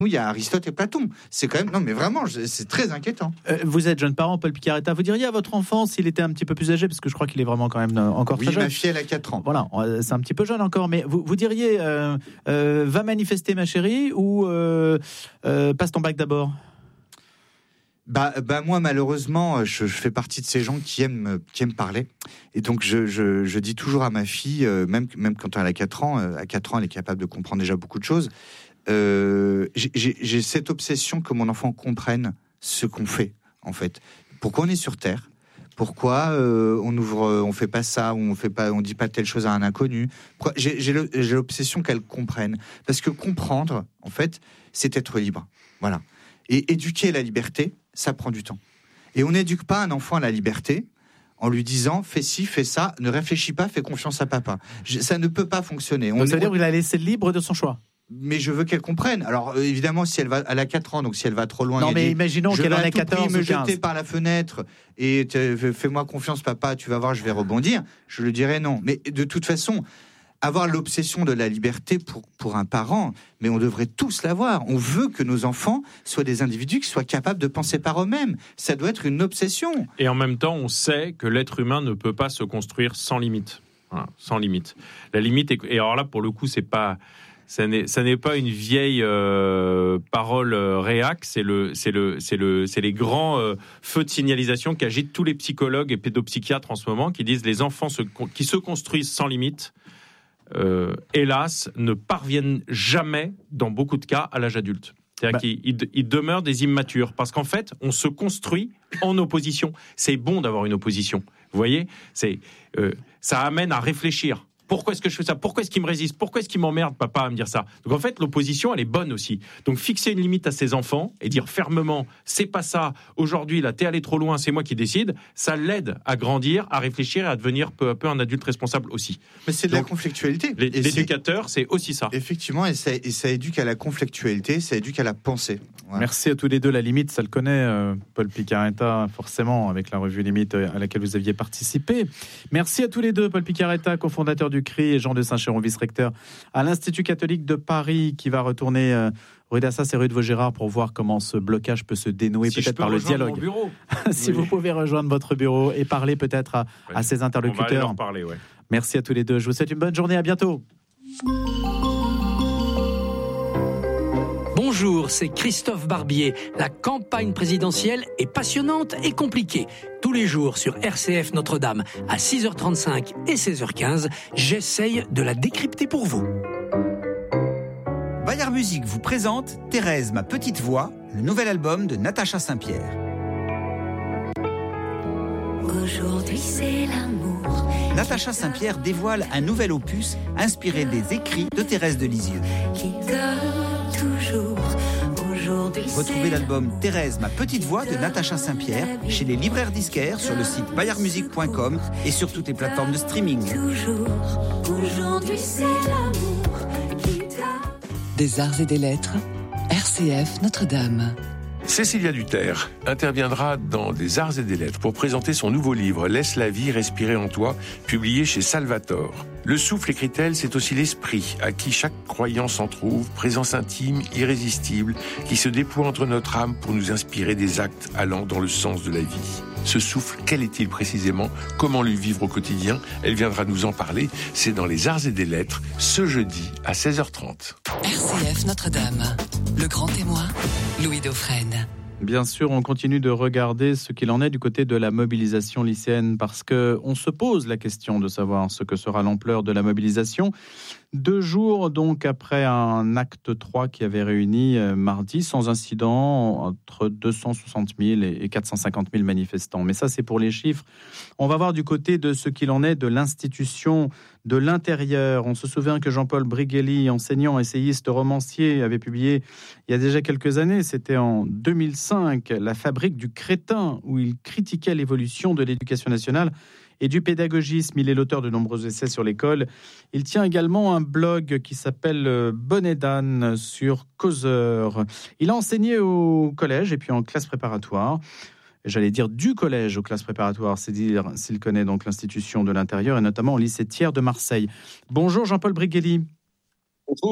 où il y a Aristote et Platon. C'est quand même... Non, mais vraiment, c'est très inquiétant. Vous êtes jeune parent, Paul Picaretta. Vous diriez à votre enfant, s'il était un petit peu plus âgé, parce que je crois qu'il est vraiment quand même encore très jeune. Oui, ma fille, elle a 4 ans. Voilà, c'est un petit peu jeune encore, mais vous diriez, va manifester ma chérie, ou passe ton bac d'abord ? Moi, malheureusement, je fais partie de ces gens qui aiment parler. Et donc, je dis toujours à ma fille, même quand elle a 4 ans, à 4 ans, elle est capable de comprendre déjà beaucoup de choses. J'ai cette obsession que mon enfant comprenne ce qu'on fait, en fait. Pourquoi on est sur Terre ? Pourquoi on fait pas ça, ou on dit pas telle chose à un inconnu ? J'ai l'obsession qu'elle comprenne. Parce que comprendre, en fait, c'est être libre. Voilà. Et éduquer la liberté, ça prend du temps. Et on n'éduque pas un enfant à la liberté en lui disant fais ci, fais ça, ne réfléchis pas, fais confiance à papa. Ça ne peut pas fonctionner. Donc ça veut dire qu'il a laissé libre de son choix. Mais je veux qu'elle comprenne. Alors évidemment, si elle a 4 ans, donc si elle va trop loin, non mais imaginons qu'elle en ait 14 ou 15. Me jeter par la fenêtre et fais-moi confiance, papa, tu vas voir, je vais rebondir. Je lui dirais non. Mais de toute façon, avoir l'obsession de la liberté pour un parent, mais on devrait tous l'avoir. On veut que nos enfants soient des individus qui soient capables de penser par eux-mêmes. Ça doit être une obsession. Et en même temps, on sait que l'être humain ne peut pas se construire sans limite. Voilà, sans limite. La limite et alors là, pour le coup, ça n'est pas une vieille parole réac, c'est les grands feux de signalisation qu'agitent tous les psychologues et pédopsychiatres en ce moment, qui disent les enfants qui se construisent sans limite, hélas, ne parviennent jamais, dans beaucoup de cas, à l'âge adulte. C'est-à-dire qu'ils demeurent des immatures. Parce qu'en fait, on se construit en opposition. C'est bon d'avoir une opposition. Vous voyez ? Ça amène à réfléchir. Pourquoi est-ce que je fais ça ? Pourquoi est-ce qu'il me résiste ? Pourquoi est-ce qu'il m'emmerde, papa, à me dire ça ? Donc en fait, l'opposition, elle est bonne aussi. Donc fixer une limite à ses enfants et dire fermement, c'est pas ça, aujourd'hui, là, t'es allé trop loin, c'est moi qui décide, ça l'aide à grandir, à réfléchir et à devenir peu à peu un adulte responsable aussi. Mais c'est de la conflictualité. L'éducateur, c'est aussi ça. Effectivement, et ça éduque à la conflictualité, ça éduque à la pensée. Voilà. Merci à tous les deux. La limite, ça le connaît, Paul Picaretta, forcément, avec la revue Limite à laquelle vous aviez participé. Merci à tous les deux, Paul Picaretta, cofondateur du CRI, et Jean de Saint-Chéron, vice-recteur à l'Institut catholique de Paris, qui va retourner rue d'Assas et rue de Vaugirard pour voir comment ce blocage peut se dénouer, peut-être par le dialogue. Si vous pouvez rejoindre votre bureau et parler peut-être à ses interlocuteurs. On va leur parler, ouais. Merci à tous les deux. Je vous souhaite une bonne journée. À bientôt. Bonjour, c'est Christophe Barbier. La campagne présidentielle est passionnante et compliquée. Tous les jours sur RCF Notre-Dame à 6h35 et 16h15, j'essaye de la décrypter pour vous. Bayard Musique vous présente Thérèse, ma petite voix, le nouvel album de Natacha Saint-Pierre. Aujourd'hui c'est l'amour. Natacha Saint-Pierre dévoile un nouvel opus inspiré des écrits de Thérèse de Lisieux. Qui donne toujours. Aujourd'hui retrouvez l'album Thérèse, ma petite voix de Natacha Saint-Pierre chez les libraires disquaires, sur le site bayardmusique.com et sur toutes les plateformes de streaming. Toujours. Aujourd'hui c'est l'amour qui t'a... Des arts et des lettres, RCF Notre-Dame. Cécilia Duterre interviendra dans Des arts et des lettres pour présenter son nouveau livre « Laisse la vie respirer en toi », publié chez Salvator. Le souffle, écrit-elle, c'est aussi l'esprit, à qui chaque croyant s'en trouve, présence intime, irrésistible, qui se déploie entre notre âme pour nous inspirer des actes allant dans le sens de la vie. Ce souffle, quel est-il précisément ? Comment le vivre au quotidien ? Elle viendra nous en parler. C'est dans Les arts et des lettres, ce jeudi à 16h30. RCF Notre-Dame, le grand témoin, Louis Dauphren. Bien sûr, on continue de regarder ce qu'il en est du côté de la mobilisation lycéenne, parce qu'on se pose la question de savoir ce que sera l'ampleur de la mobilisation. 2 jours donc après un acte 3 qui avait réuni mardi sans incident entre 260 000 et 450 000 manifestants. Mais ça, c'est pour les chiffres. On va voir du côté de ce qu'il en est de l'institution de l'intérieur. On se souvient que Jean-Paul Brigelli, enseignant, essayiste, romancier, avait publié il y a déjà quelques années, c'était en 2005, La fabrique du crétin, où il critiquait l'évolution de l'éducation nationale et du pédagogisme. Il est l'auteur de nombreux essais sur l'école. Il tient également un blog qui s'appelle Bonnet d'âne sur Causeur. Il a enseigné au collège et puis en classe préparatoire. J'allais dire du collège aux classes préparatoires, c'est dire s'il connaît donc l'institution de l'intérieur et notamment au lycée Thiers de Marseille. Bonjour Jean-Paul Brigelli. Bonjour.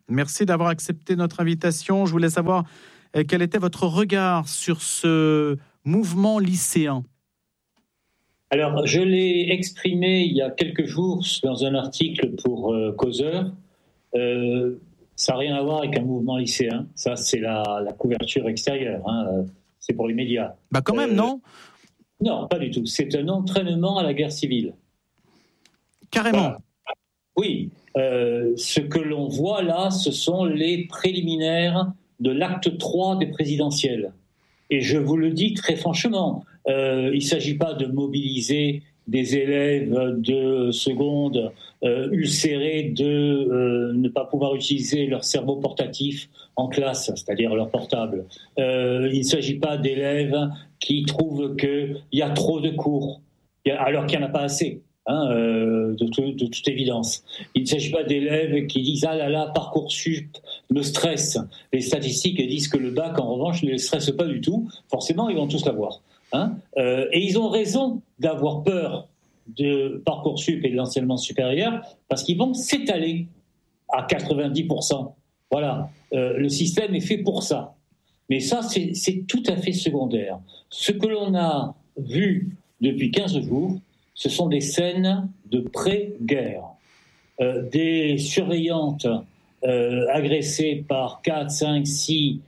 Merci d'avoir accepté notre invitation. Je voulais savoir quel était votre regard sur ce mouvement lycéen. Alors, je l'ai exprimé il y a quelques jours dans un article pour Causeur. Ça n'a rien à voir avec un mouvement lycéen. Ça, c'est la couverture extérieure. C'est pour les médias. Bah quand même, non ? Non, pas du tout. C'est un entraînement à la guerre civile. Carrément. Voilà. Oui. Ce que l'on voit là, ce sont les préliminaires de l'acte 3 des présidentielles. Et je vous le dis très franchement, il ne s'agit pas de mobiliser des élèves de seconde ulcérés de ne pas pouvoir utiliser leur cerveau portatif en classe, c'est-à-dire leur portable. Il ne s'agit pas d'élèves qui trouvent qu'il y a trop de cours, alors qu'il n'y en a pas assez. De toute évidence. Il ne s'agit pas d'élèves qui disent « Ah là là, Parcoursup me stresse ». Les statistiques disent que le bac, en revanche, ne les stresse pas du tout. Forcément, ils vont tous l'avoir. Et ils ont raison d'avoir peur de Parcoursup et de l'enseignement supérieur parce qu'ils vont s'étaler à 90%. Voilà. Le système est fait pour ça. Mais ça, c'est tout à fait secondaire. Ce que l'on a vu depuis 15 jours, ce sont des scènes de pré-guerre. Des surveillantes agressées par 4, 5, 6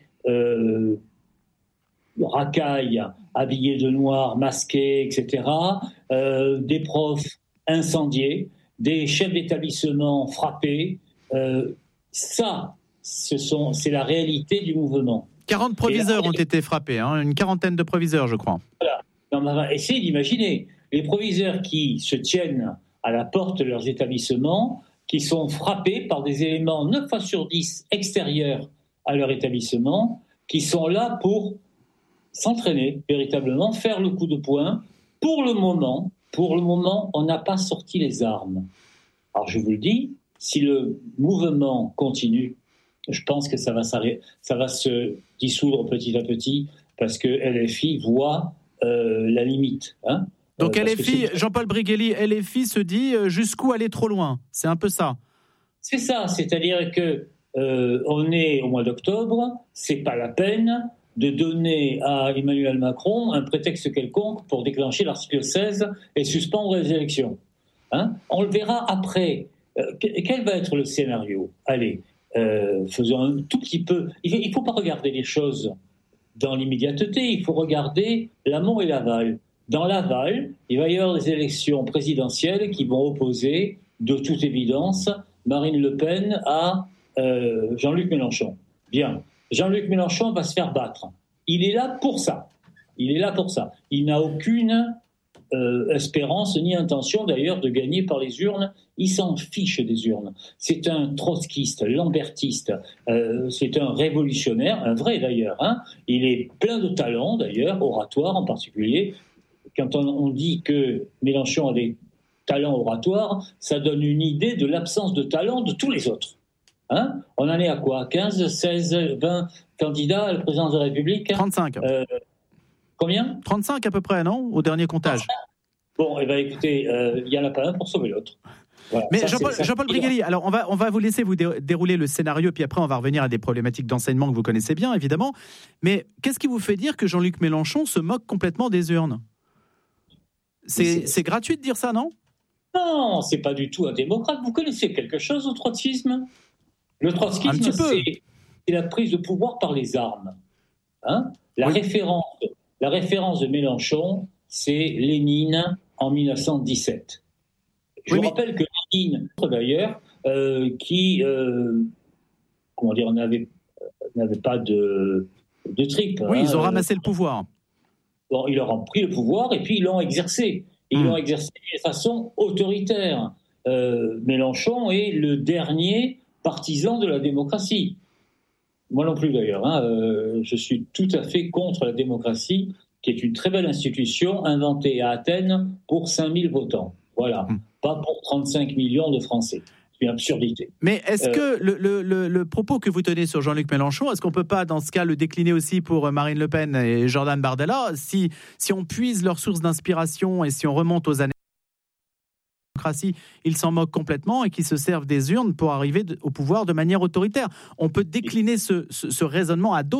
racailles habillées de noir, masquées, etc. Des profs incendiés, des chefs d'établissement frappés. Ça, c'est la réalité du mouvement. 40 proviseurs ont été frappés, une quarantaine de proviseurs, je crois. Voilà. Essayez d'imaginer les proviseurs qui se tiennent à la porte de leurs établissements, qui sont frappés par des éléments 9 fois sur 10 extérieurs à leur établissement, qui sont là pour s'entraîner véritablement, faire le coup de poing. Pour le moment, on n'a pas sorti les armes. Alors je vous le dis, si le mouvement continue, je pense que ça va se dissoudre petit à petit, parce que LFI voit la limite. Donc LFI, Jean-Paul Brigelli, LFI se dit jusqu'où aller trop loin. C'est un peu ça. C'est ça, c'est-à-dire que on est au mois d'octobre, c'est pas la peine de donner à Emmanuel Macron un prétexte quelconque pour déclencher l'article 16 et suspendre les élections. On le verra après. Quel va être le scénario ? Allez, faisons un tout petit peu. Il ne faut pas regarder les choses dans l'immédiateté, il faut regarder l'amont et l'aval. Dans l'aval, il va y avoir des élections présidentielles qui vont opposer, de toute évidence, Marine Le Pen à Jean-Luc Mélenchon. Bien, Jean-Luc Mélenchon va se faire battre. Il est là pour ça. Il n'a aucune espérance ni intention d'ailleurs de gagner par les urnes. Il s'en fiche des urnes. C'est un trotskiste, lambertiste, c'est un révolutionnaire, un vrai d'ailleurs. Il est plein de talent d'ailleurs, oratoire en particulier. Quand on dit que Mélenchon a des talents oratoires, ça donne une idée de l'absence de talent de tous les autres. On en est à quoi ? 15, 16, 20 candidats à la présidence de la République ? 35. Combien ? 35 à peu près, non ? Au dernier comptage. Bon, écoutez, il n'y en a pas un pour sauver l'autre. Voilà, mais Jean-Paul Brigelli, alors on va vous laisser vous dérouler le scénario, puis après on va revenir à des problématiques d'enseignement que vous connaissez bien, évidemment. Mais qu'est-ce qui vous fait dire que Jean-Luc Mélenchon se moque complètement des urnes ? C'est gratuit de dire ça, non ? Non, c'est pas du tout un démocrate. Vous connaissez quelque chose au trotskisme ? Le trotskisme, c'est la prise de pouvoir par les armes. La référence de Mélenchon, c'est Lénine en 1917. Je vous rappelle que Lénine, d'ailleurs, qui n'avait pas de tripes. Oui, ils ont ramassé le pouvoir. Bon, ils leur ont pris le pouvoir et puis ils l'ont exercé. Ils l'ont exercé de façon autoritaire. Mélenchon est le dernier partisan de la démocratie. Moi non plus d'ailleurs. Je suis tout à fait contre la démocratie, qui est une très belle institution inventée à Athènes pour 5000 votants. Voilà, pas pour 35 millions de Français. C'est une absurdité. Mais est-ce que le propos que vous tenez sur Jean-Luc Mélenchon, est-ce qu'on ne peut pas, dans ce cas, le décliner aussi pour Marine Le Pen et Jordan Bardella ? Si on puise leurs sources d'inspiration et si on remonte aux années démocratie, ils s'en moquent complètement et qu'ils se servent des urnes pour arriver au pouvoir de manière autoritaire. On peut décliner ce raisonnement à d'autres